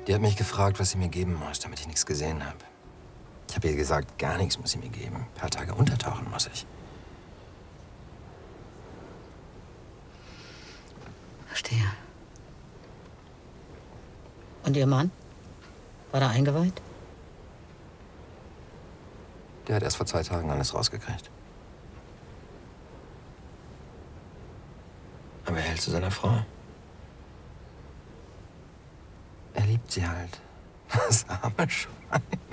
Die hat mich gefragt, was sie mir geben muss, damit ich nichts gesehen habe. Ich habe ihr gesagt, gar nichts muss sie mir geben. Ein paar Tage untertauchen muss ich. Verstehe. Und Ihr Mann? War er eingeweiht? Der hat erst vor 2 Tagen alles rausgekriegt. Aber er hält zu seiner Frau. Er liebt sie halt. Das arme Schwein.